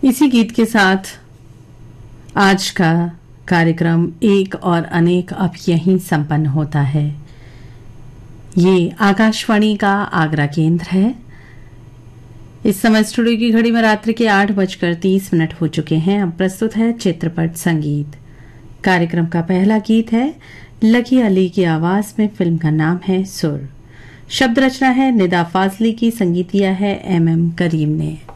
इसी गीत के साथ आज का कार्यक्रम एक और अनेक अब यहीं संपन्न होता है। ये आकाशवाणी का आगरा केंद्र है। इस समय स्टूडियो की घड़ी में रात्रि के 8:30 हो चुके हैं। अब प्रस्तुत है चित्रपट संगीत। कार्यक्रम का पहला गीत है लकी अली की आवाज में। फिल्म का नाम है सुर। शब्द रचना है निदा फाजली की, संगीत दिया है MM करीम ने।